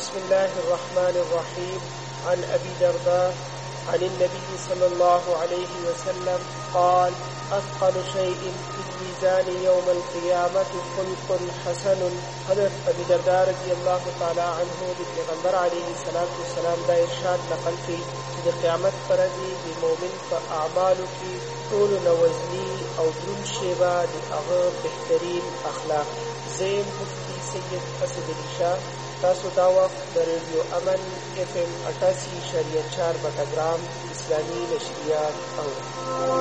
بسم الله الرحمن الرحيم. عن أبي درداء عن النبي صلى الله عليه وسلم قال: أثقل شيء في الميزان يوم القيامة خلق حسن. حضرت ابی درداء رضی اللہ تعالی عنہ د پیغمبر علیه السلام دا ارشاد نقل کړي چې د قیامت پر ورځ د مؤمن په اعمالو کې ټولو نه وزني او دروند شی به د هغه بهترین اخلاق. زه مفتی سید اسد علي شاه. تاسو دا وخت د ریډیو امن FM 88.4 بټګرام اسلامي نشریات اورئ.